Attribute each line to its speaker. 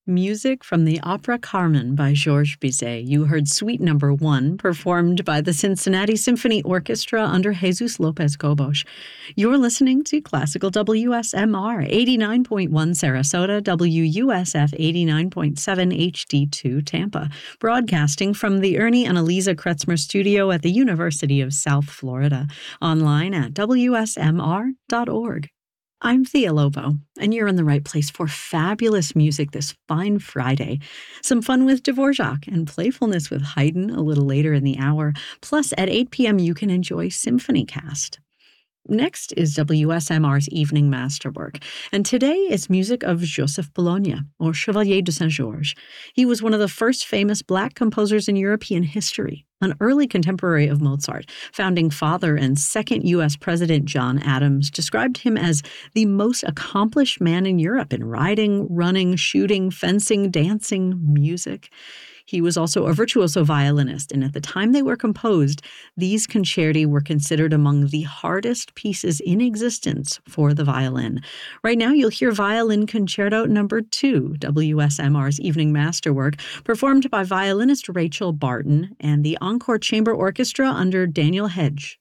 Speaker 1: Music from the opera Carmen by Georges Bizet. You heard Suite Number 1, performed by the Cincinnati Symphony Orchestra under Jesus Lopez Cobos. You're listening to Classical WSMR 89.1 Sarasota, WUSF 89.7 HD2 Tampa, broadcasting from the Ernie and Eliza Kretzmer Studio at the University of South Florida, online at WSMR.org. I'm Thea Lobo, and you're in the right place for fabulous music this fine Friday. Some fun with Dvorak and playfulness with Haydn a little later in the hour. Plus, at 8 p.m., you can enjoy Symphony Cast. Next is WSMR's Evening Masterwork, and today is music of Joseph Bologna, or Chevalier de Saint-Georges. He was one of the first famous Black composers in European history, an early contemporary of Mozart. Founding father and second U.S. President John Adams described him as the most accomplished man in Europe in riding, running, shooting, fencing, dancing, music. He was also a virtuoso violinist, and at the time they were composed, these concerti were considered among the hardest pieces in existence for the violin. Right now, you'll hear Violin Concerto No. 2, WSMR's Evening Masterwork, performed by violinist Rachel Barton and the Encore Chamber Orchestra under Daniel Hedge.